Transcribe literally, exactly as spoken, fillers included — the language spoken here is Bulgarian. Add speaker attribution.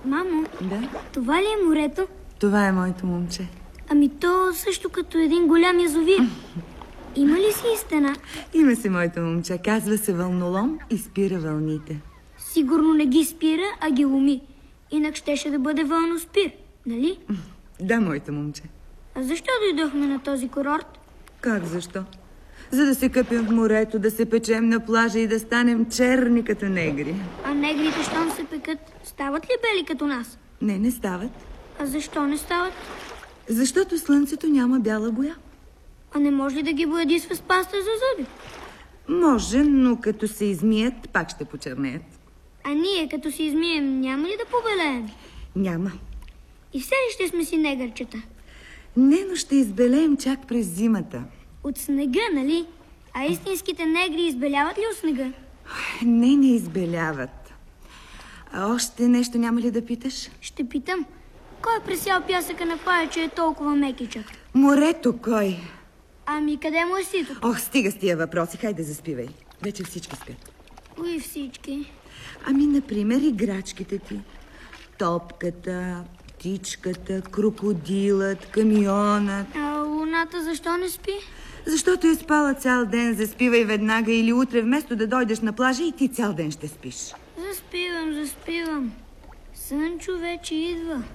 Speaker 1: Мамо,
Speaker 2: Да?
Speaker 1: това ли е морето?
Speaker 2: Това е моето момче.
Speaker 1: Ами то също като един голям язовир. Има ли си стена?
Speaker 2: Има си моето момче. Казва се вълнолом и спира вълните.
Speaker 1: Сигурно не ги спира, а ги ломи. Инак щеше да бъде вълноспир, нали?
Speaker 2: Да, моето момче.
Speaker 1: А защо дойдохме на този курорт?
Speaker 2: Как защо? За да се къпим в морето, да се печем на плажа и да станем черни като негри.
Speaker 1: А негрите, щом се пекат, стават ли бели като нас?
Speaker 2: Не, не стават.
Speaker 1: А защо не стават?
Speaker 2: Защото слънцето няма бяла боя.
Speaker 1: А не може ли да ги боядисва с паста за зъби?
Speaker 2: Може, но като се измият, пак ще почернеят.
Speaker 1: А ние, като си измием, няма ли да побелеем?
Speaker 2: Няма.
Speaker 1: И все ли ще сме си негърчета?
Speaker 2: Не, но ще избелеем чак през зимата.
Speaker 1: От снега, нали? А истинските негри избеляват ли от снега?
Speaker 2: Не, не избеляват. А още нещо няма ли да питаш?
Speaker 1: Ще питам. Кой е пресял пясъка на пая, че е толкова мекичък?
Speaker 2: Морето кой?
Speaker 1: Ами къде му е ситото?
Speaker 2: Ох, стига с тия въпроси. Хайде заспивай. Вече всички спят.
Speaker 1: Кои всички?
Speaker 2: Ами, например, играчките ти. Топката, птичката, крокодилът, камионът.
Speaker 1: А луната защо не спи?
Speaker 2: Защото е спала цял ден. Заспивай веднага или утре, вместо да дойдеш на плажа и ти цял ден ще спиш.
Speaker 1: Заспивам, заспивам. Сънчо вече идва.